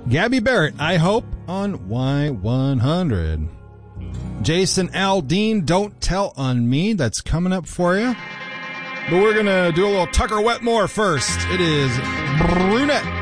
Gabby Barrett, I Hope, on Y100. Jason Aldean, Don't Tell on Me. That's coming up for you. But we're going to do a little Tucker Wetmore first. It is Brunette.